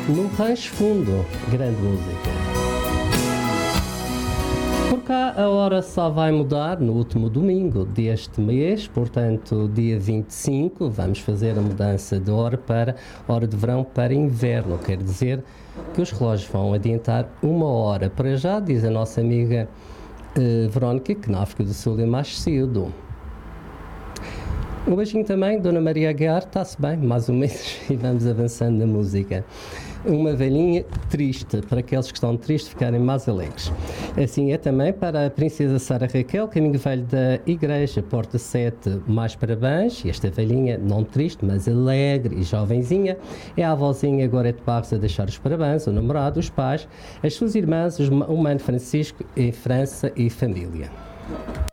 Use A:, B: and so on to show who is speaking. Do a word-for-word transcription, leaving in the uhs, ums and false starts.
A: no Rancho Fundo, grande música. Por cá a hora só vai mudar no último domingo deste mês, portanto dia vinte e cinco vamos fazer a mudança de hora para hora de verão para inverno, quer dizer que os relógios vão adiantar uma hora. Para já, diz a nossa amiga uh, Verónica, que na África do Sul é mais cedo. Um beijinho também, Dona Maria Aguiar, está-se bem, mais ou menos, e vamos avançando na música. Uma velhinha triste, para aqueles que estão tristes ficarem mais alegres. Assim é também para a Princesa Sara Raquel, caminho velho da Igreja, Porta sete, mais parabéns. E esta velhinha, não triste, mas alegre e jovenzinha, é a avózinha Gorete Barros a deixar os parabéns, o namorado, os pais, as suas irmãs, o Mano Francisco em França e família.